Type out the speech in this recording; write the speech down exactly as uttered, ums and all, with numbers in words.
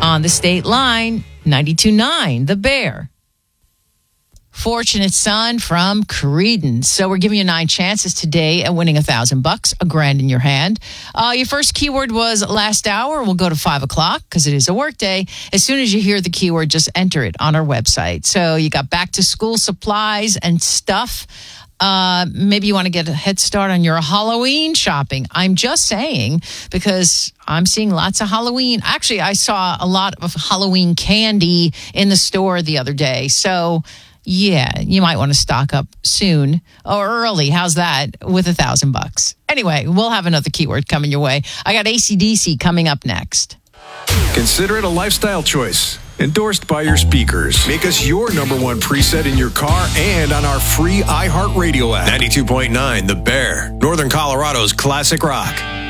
On the state line, ninety-two point nine, The Bear. Fortunate Son from Creedence. So we're giving you nine chances today at winning a thousand bucks, a grand in your hand. Uh, your first keyword was last hour. We'll go to five o'clock because it is a work day. As soon as you hear the keyword, just enter it on our website. So you got back to school supplies and stuff. Uh, maybe you want to get a head start on your Halloween shopping. I'm just saying because I'm seeing lots of Halloween. Actually, I saw a lot of Halloween candy in the store the other day. So yeah, you might want to stock up soon or early. How's that with a thousand bucks? Anyway, we'll have another keyword coming your way. I got A C D C coming up next. Consider it a lifestyle choice. Endorsed by your speakers. Make us your number one preset in your car and on our free iHeartRadio app. ninety-two point nine The Bear, Northern Colorado's classic rock.